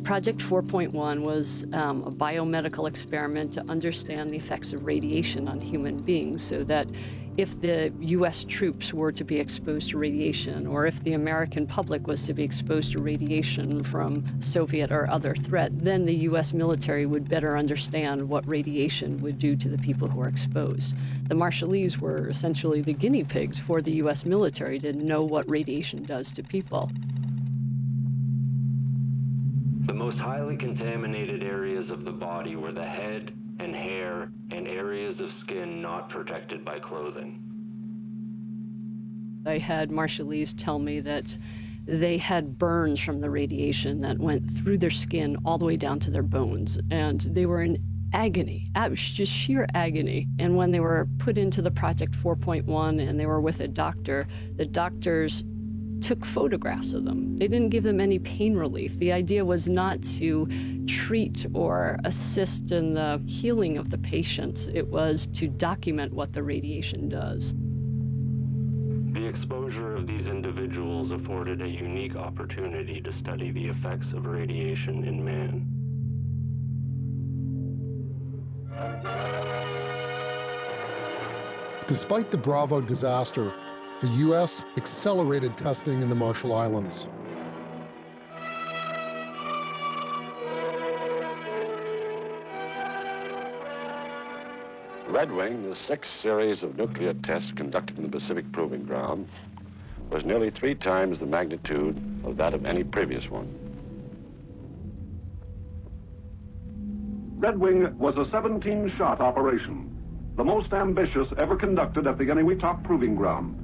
Project 4.1 was a biomedical experiment to understand the effects of radiation on human beings, so that if the U.S. troops were to be exposed to radiation, or if the American public was to be exposed to radiation from Soviet or other threat, then the U.S. military would better understand what radiation would do to the people who are exposed. The Marshallese were essentially the guinea pigs for the U.S. military to know what radiation does to people. The most highly contaminated areas of the body were the head and hair and areas of skin not protected by clothing. I had Marshallese tell me that they had burns from the radiation that went through their skin all the way down to their bones, and they were in agony. It was just sheer agony. And when they were put into the Project 4.1 and they were with a doctor, the doctors took photographs of them. They didn't give them any pain relief. The idea was not to treat or assist in the healing of the patient. It was to document what the radiation does. The exposure of these individuals afforded a unique opportunity to study the effects of radiation in man. Despite the Bravo disaster, the U.S. accelerated testing in the Marshall Islands. Red Wing, the sixth series of nuclear tests conducted in the Pacific Proving Ground, was nearly 3 times the magnitude of that of any previous one. Red Wing was a 17-shot operation, the most ambitious ever conducted at the Eniwetok Proving Ground.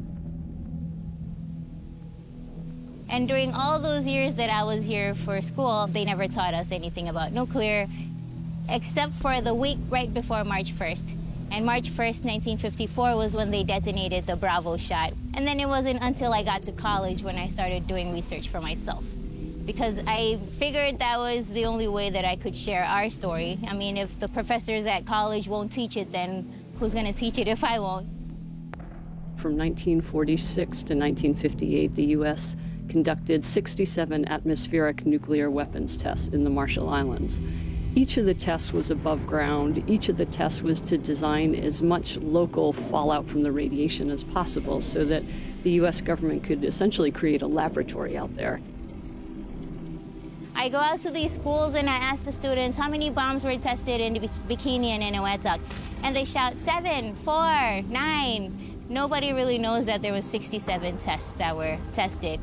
And during all those years that I was here for school, they never taught us anything about nuclear, except for the week right before March 1st. And March 1st, 1954 was when they detonated the Bravo shot. And then it wasn't until I got to college when I started doing research for myself, because I figured that was the only way that I could share our story. I mean, if the professors at college won't teach it, then who's going to teach it if I won't? From 1946 to 1958, the U.S. conducted 67 atmospheric nuclear weapons tests in the Marshall Islands. Each of the tests was above ground. Each of the tests was to design as much local fallout from the radiation as possible so that the U.S. government could essentially create a laboratory out there. I go out to these schools and I ask the students how many bombs were tested in Bikini and Eniwetok. And they shout 7, 4, 9. Nobody really knows that there was 67 tests that were tested.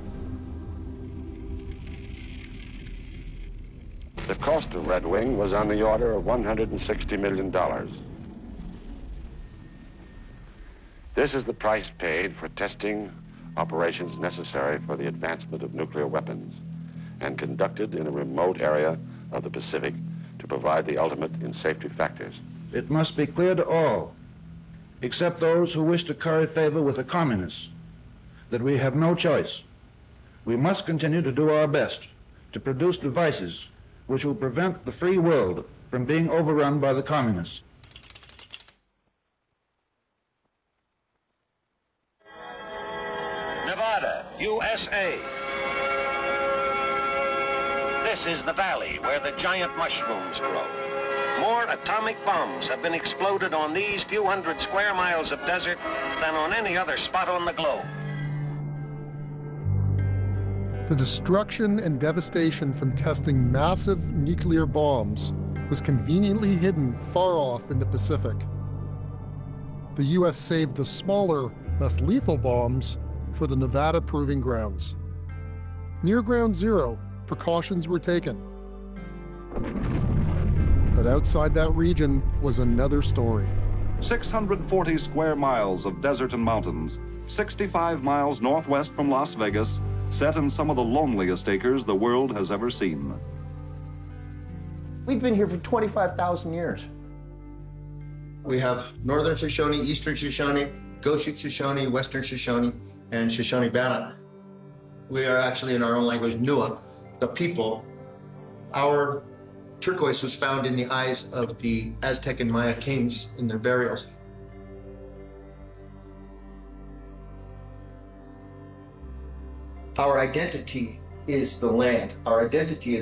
The cost of Red Wing was on the order of $160 million. This is the price paid for testing operations necessary for the advancement of nuclear weapons and conducted in a remote area of the Pacific to provide the ultimate in safety factors. It must be clear to all, except those who wish to curry favor with the communists, that we have no choice. We must continue to do our best to produce devices which will prevent the free world from being overrun by the communists. Nevada, USA. This is the valley where the giant mushrooms grow. More atomic bombs have been exploded on these few hundred square miles of desert than on any other spot on the globe. The destruction and devastation from testing massive nuclear bombs was conveniently hidden far off in the Pacific. The U.S. saved the smaller, less lethal bombs for the Nevada Proving Grounds. Near Ground Zero, precautions were taken. But outside that region was another story. 640 square miles of desert and mountains, 65 miles northwest from Las Vegas, set in some of the loneliest acres the world has ever seen. We've been here for 25,000 years. We have Northern Shoshone, Eastern Shoshone, Goshute Shoshone, Western Shoshone, and Shoshone Bannock. We are actually, in our own language, Nua, the people. Our turquoise was found in the eyes of the Aztec and Maya kings in their burials. Our identity is the land. Our identity